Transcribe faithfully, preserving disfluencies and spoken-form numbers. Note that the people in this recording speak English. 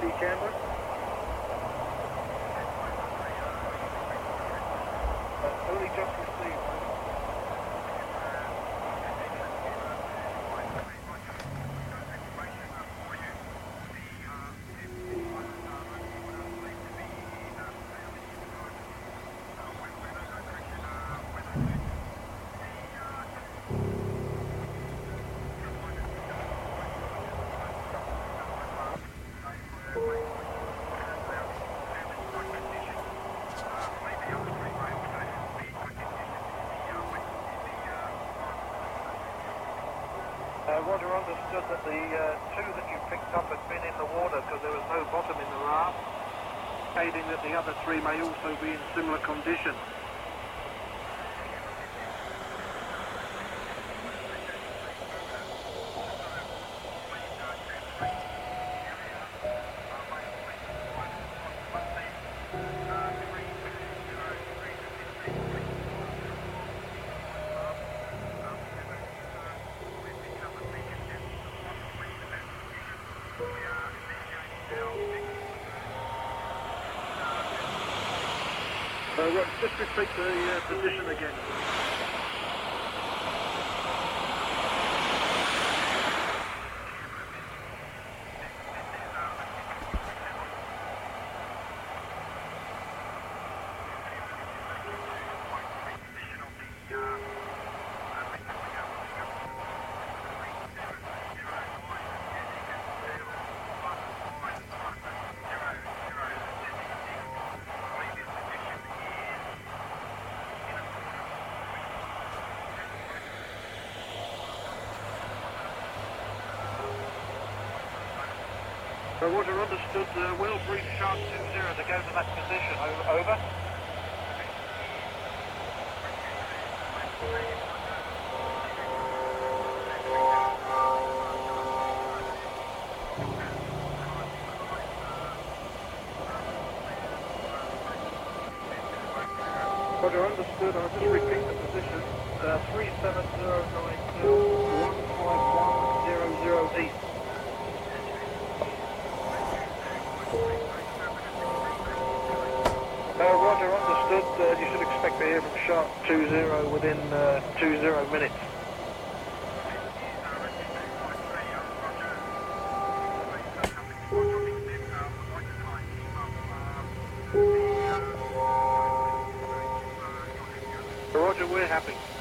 Sea camber. Uh, only just received. Uh, Roger, understood that the uh, two that you picked up had been in the water because there was no bottom in the raft, indicating that the other three may also be in similar condition. Uh, Roger, just repeat the uh, position again. Uh, Roger, understood. Uh, we'll brief Shark two zero to go to that position. O over. Roger, understood. I'll just repeat the position. Uh, three seven zero nine two one five one zero zero east. Uh, Roger, understood. Uh, you should expect to hear from Shark two zero within uh, two zero minutes. Roger, we're happy.